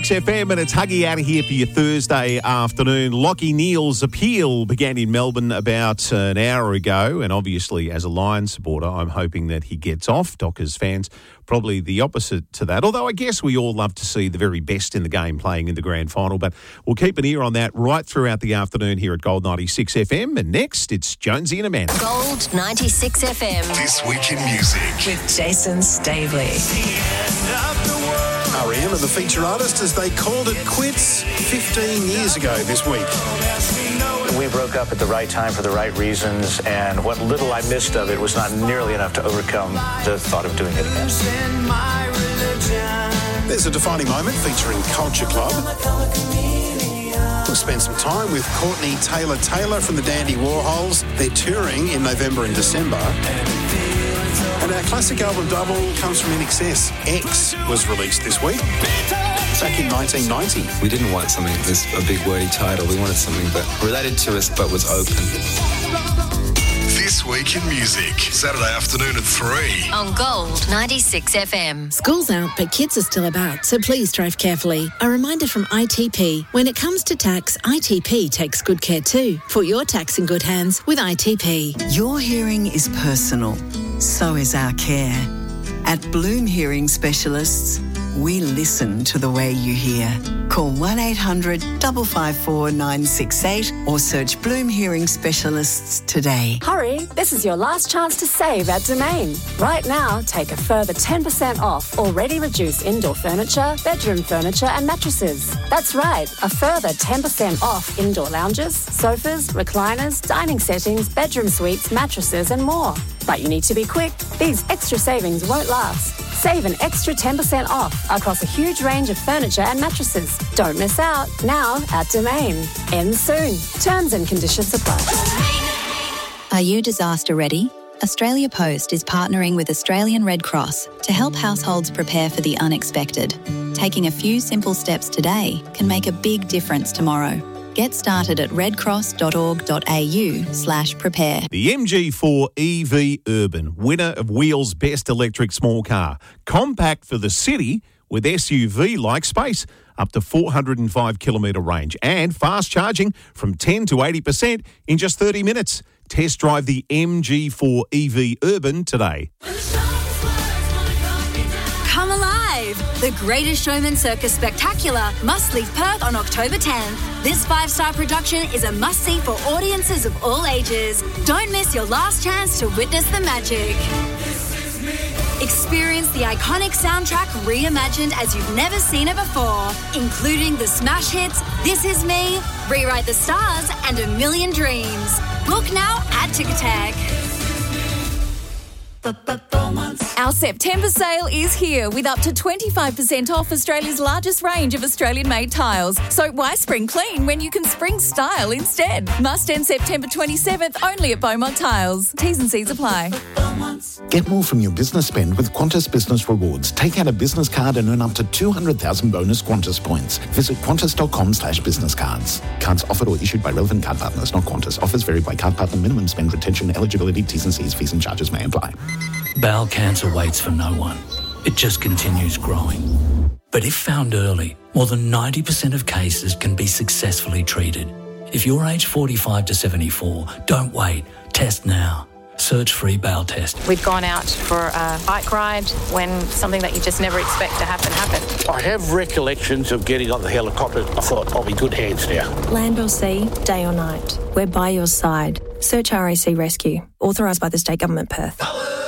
FM, and it's Huggy out of here for your Thursday afternoon. Lachie Neale's appeal began in Melbourne about an hour ago, and obviously as a Lions supporter, I'm hoping that he gets off. Dockers fans, probably the opposite to that, although I guess we all love to see the very best in the game playing in the grand final, but we'll keep an ear on that right throughout the afternoon here at Gold 96 FM, and next it's Jonesy and Amanda. Gold 96 FM. This Week in Music. With Jason Staveley. R.E.M. are the feature artist as they called it quits 15 years ago this week. We broke up at the right time for the right reasons, and what little I missed of it was not nearly enough to overcome the thought of doing it again. There's a defining moment featuring Culture Club. We'll spend some time with Courtney Taylor from the Dandy Warhols. They're touring in November and December. And our classic album double comes from INXS. X was released this week, back in 1990. We didn't want something with a big wordy title. We wanted something that related to us but was open. This Week in Music, Saturday afternoon at 3. On Gold 96 FM. School's out, but kids are still about, so please drive carefully. A reminder from ITP. When it comes to tax, ITP takes good care too. Put your tax in good hands with ITP. Your hearing is personal. So is our care. At Bloom Hearing Specialists, we listen to the way you hear. Call 1-800-554-968 or search Bloom Hearing Specialists today. Hurry, this is your last chance to save at Domain. Right now, take a further 10% off already reduced indoor furniture, bedroom furniture and mattresses. That's right, a further 10% off indoor lounges, sofas, recliners, dining settings, bedroom suites, mattresses and more. But you need to be quick. These extra savings won't last. Save an extra 10% off across a huge range of furniture and mattresses. Don't miss out. Now at Domain. Ends soon. Terms and conditions apply. Are you disaster ready? Australia Post is partnering with Australian Red Cross to help households prepare for the unexpected. Taking a few simple steps today can make a big difference tomorrow. Get started at redcross.org.au/prepare. The MG4 EV Urban, winner of Wheel's Best Electric Small Car. Compact for the city with SUV-like space, up to 405 kilometre range, and fast charging from 10 to 80% in just 30 minutes. Test drive the MG4 EV Urban today. Come alive! The Greatest Showman Circus Spectacular must leave Perth on October 10th. This 5-star production is a must-see for audiences of all ages. Don't miss your last chance to witness the magic. Experience the iconic soundtrack reimagined as you've never seen it before, including the smash hits This Is Me, Rewrite the Stars, and A Million Dreams. Book now at Ticketek. Our September sale is here with up to 25% off Australia's largest range of Australian-made tiles. So why spring clean when you can spring style instead? Must end September 27th only at Beaumont Tiles. T's and C's apply. Get more from your business spend with Qantas Business Rewards. Take out a business card and earn up to 200,000 bonus Qantas points. Visit qantas.com/business cards. Cards offered or issued by relevant card partners, not Qantas. Offers vary by card partner. Minimum spend, retention, eligibility, T's and C's, fees and charges may apply. Bowel cancer waits for no one. It just continues growing. But if found early, more than 90% of cases can be successfully treated. If you're aged 45 to 74, don't wait. Test now. Search free bowel test. We'd gone out for a bike ride when something that you just never expect to happen happened. I have recollections of getting on the helicopter. I thought, I'll be good hands now. Land or sea, day or night, we're by your side. Search RAC Rescue. Authorised by the State Government, Perth.